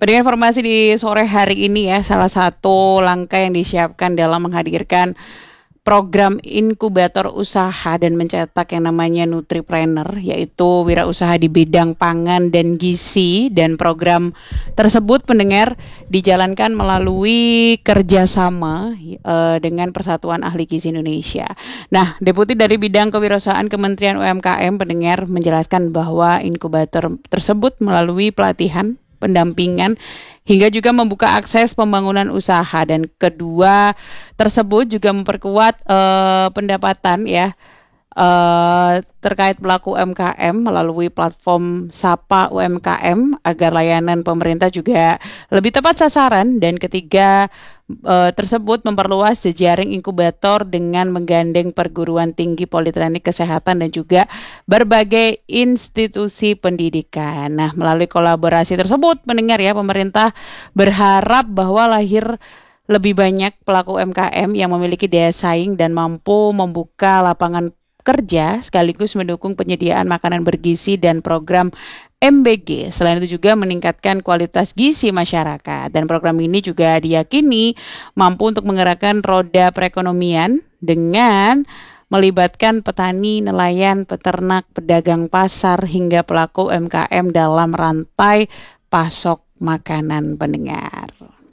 Pada informasi di sore hari ini ya, salah satu langkah yang disiapkan dalam menghadirkan program inkubator usaha dan mencetak yang namanya Nutripreneur, yaitu wirausaha di bidang pangan dan gizi, dan program tersebut pendengar dijalankan melalui kerjasama dengan Persatuan Ahli Gizi Indonesia. Nah, Deputi dari Bidang Kewirausahaan Kementerian UMKM pendengar menjelaskan bahwa inkubator tersebut melalui pelatihan, pendampingan, hingga juga membuka akses pembangunan usaha, dan kedua tersebut juga memperkuat pendapatan ya terkait pelaku UMKM melalui platform Sapa UMKM agar layanan pemerintah juga lebih tepat sasaran, dan ketiga tersebut memperluas jejaring inkubator dengan menggandeng perguruan tinggi politeknik kesehatan dan juga berbagai institusi pendidikan. Nah, melalui kolaborasi tersebut mendengar ya, pemerintah berharap bahwa lahir lebih banyak pelaku UMKM yang memiliki daya saing dan mampu membuka lapangan kerja sekaligus mendukung penyediaan makanan bergizi dan program MBG. Selain itu juga meningkatkan kualitas gizi masyarakat, dan program ini juga diyakini mampu untuk menggerakkan roda perekonomian dengan melibatkan petani, nelayan, peternak, pedagang pasar hingga pelaku UMKM dalam rantai pasok makanan pendengar.